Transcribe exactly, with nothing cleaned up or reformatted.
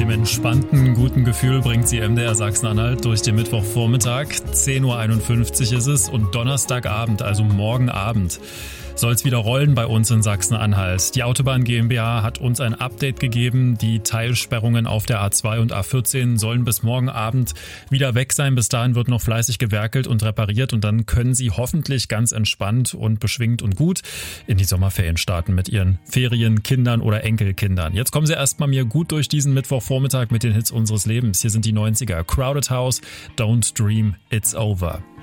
einem entspannten, guten Gefühl bringt sie M D R Sachsen-Anhalt durch den Mittwochvormittag. zehn Uhr einundfünfzig ist es und Donnerstagabend, also morgen Abend, soll es wieder rollen bei uns in Sachsen-Anhalt. Die Autobahn GmbH hat uns ein Update gegeben. Die Teilsperrungen auf der A zwei und A vierzehn sollen bis morgen Abend wieder weg sein. Bis dahin wird noch fleißig gewerkelt und repariert und dann können Sie hoffentlich ganz entspannt und beschwingt und gut in die Sommerferien starten mit Ihren Ferien, Kindern oder Enkelkindern. Jetzt kommen Sie erstmal mir gut durch diesen Mittwochvormittag mit den Hits unseres Lebens. Hier sind die neunziger. Crowded House, Don't Dream, It's Over.